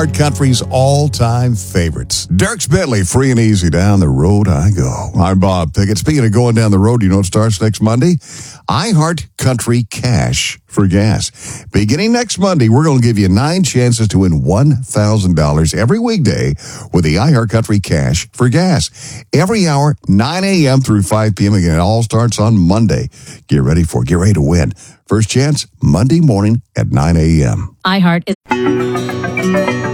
iHeart Country's all-time favorites. Dierks Bentley, Free and Easy, Down the Road I Go. I'm Bob Pickett. Speaking of going down the road, you know what starts next Monday? iHeart Country Cash for gas. Beginning next Monday, we're going to give you 9 chances to win $1,000 every weekday with the iHeart Country Cash for gas. Every hour, 9 a.m. through 5 p.m. Again, it all starts on Monday. Get ready to win. First chance, Monday morning at 9 a.m. iHeart is...